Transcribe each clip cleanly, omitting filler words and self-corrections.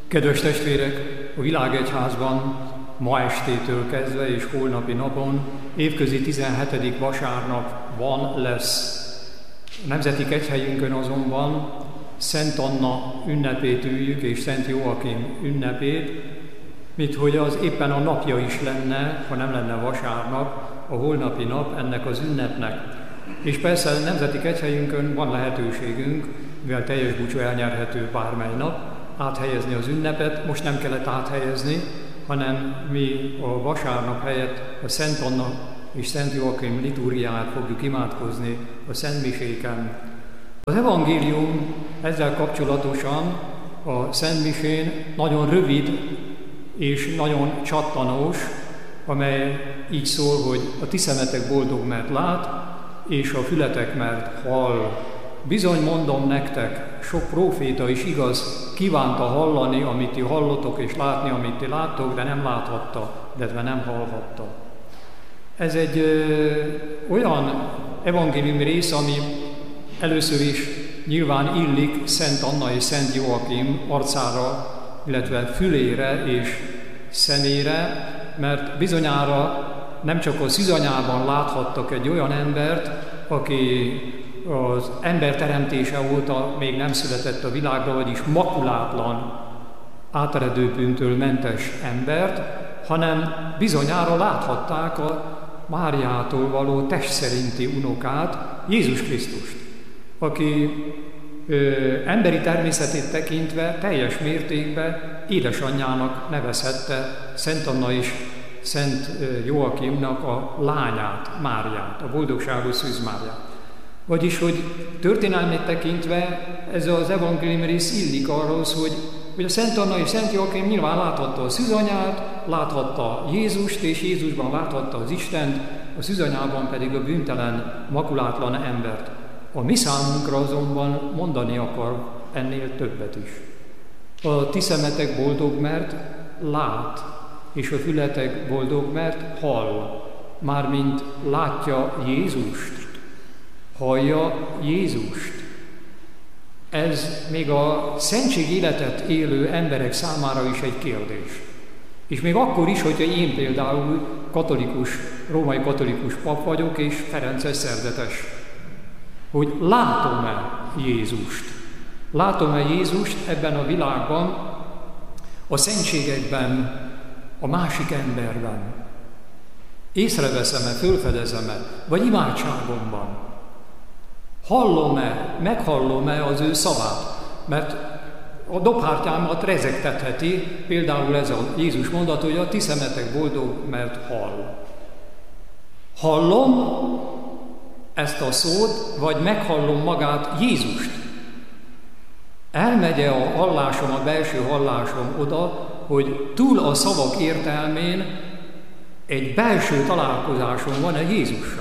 Kedves testvérek, a Világegyházban ma estétől kezdve és holnapi napon évközi 17. vasárnap lesz. A nemzeti kegyhelyünkön azonban Szent Anna ünnepét üljük és Szent Joachim ünnepét, minthogy az éppen a napja is lenne, ha nem lenne vasárnap, a holnapi nap ennek az ünnepnek. És persze a nemzeti kegyhelyünkön van lehetőségünk, mivel teljes búcsú elnyerhető bármely nap, áthelyezni az ünnepet. Most nem kellett áthelyezni, hanem mi a vasárnap helyett a Szent Anna és Szent Joachim liturgiát fogjuk imádkozni a szentmiséken. Az evangélium ezzel kapcsolatosan a szentmisén nagyon rövid és nagyon csattanós, amely így szól, hogy a ti szemetek boldog, mert lát, és a fületek, mert hall. Bizony mondom nektek, sok próféta is igaz, kívánta hallani, amit ti hallotok, és látni, amit ti láttok, de nem láthatta, illetve nem hallhatta. Ez egy olyan evangéliumi rész, ami először is nyilván illik Szent Anna és Szent Joachim arcára, illetve fülére és szemére, mert bizonyára nem csak a szűzanyában láthattak egy olyan embert, aki az ember teremtése óta még nem született a világra, vagyis makulátlan, áteredő bűntől mentes embert, hanem bizonyára láthatták a Máriától való test szerinti unokát, Jézus Krisztust, aki emberi természetét tekintve teljes mértékben édesanyjának nevezhette Szent Anna és Szent Joachimnak a lányát, Máriát, a boldogságos Szűz Máriát. Vagyis, hogy történelmét tekintve ez az evangélium rész illik arhoz, hogy a Szent Anna és Szent Joachim nyilván láthatta a szűzanyát, láthatta Jézust, és Jézusban láthatta az Istent, a szűzanyában pedig a bűntelen, makulátlan embert. A mi számunkra azonban mondani akar ennél többet is. A ti szemetek boldog, mert lát, és a fületek boldog, mert hall. Mármint látja Jézust, hallja Jézust. Ez még a szentség életet élő emberek számára is egy kérdés. És még akkor is, hogyha én például római katolikus pap vagyok, és ferences szerzetes, hogy látom-e Jézust? Látom-e Jézust ebben a világban, a szentségekben, a másik emberben? Észreveszem-e, fölfedezem-e, vagy imádságomban? Hallom-e, meghallom-e az ő szavát? Mert a dobhártyámat rezegtetheti, például ez a Jézus mondat, hogy a ti szemetek boldog, mert hall. Hallom ezt a szót, vagy meghallom magát Jézust? Elmegy-e a hallásom, a belső hallásom oda, hogy túl a szavak értelmén egy belső találkozásom van-e Jézussal?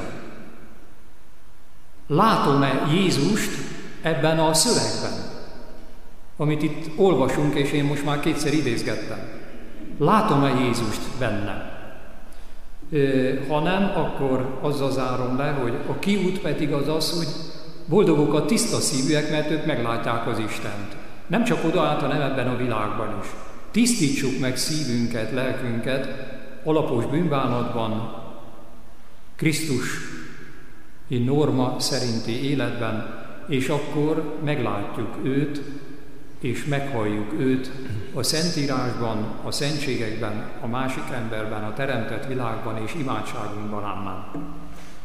Látom-e Jézust ebben a szövegben, amit itt olvasunk, és én most már kétszer idézgettem? Látom-e Jézust benne? Ha nem, akkor azzal zárom le, hogy a kiút pedig az, hogy boldogok a tiszta szívűek, mert ők meglátják az Istent. Nem csak oda át, hanem ebben a világban is. Tisztítsuk meg szívünket, lelkünket alapos bűnbánatban, Krisztusi norma szerinti életben, és akkor meglátjuk őt, és meghalljuk őt a Szentírásban, a szentségekben, a másik emberben, a teremtett világban és imádságunkban. Amen.